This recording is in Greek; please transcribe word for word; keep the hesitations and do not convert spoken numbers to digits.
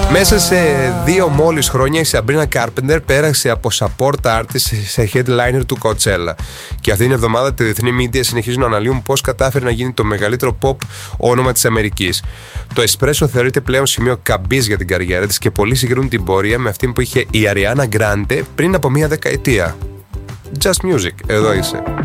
Μέσα σε δύο μόλις χρόνια η Sabrina Carpenter πέρασε από support artist σε headliner του Coachella. Και αυτή την εβδομάδα τα διεθνή media συνεχίζουν να αναλύουν πώς κατάφερε να γίνει το μεγαλύτερο pop όνομα της Αμερικής. Το Espresso θεωρείται πλέον σημείο καμπής για την καριέρα της και πολλοί συγκρίνουν την πορεία με αυτή που είχε η Ariana Grande πριν από μία δεκαετία. Just Music, εδώ είσαι.